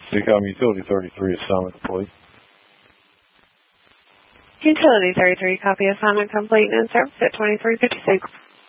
Seacom Utility 33, assignment complete. Utility 33, copy assignment complete and service at 2356.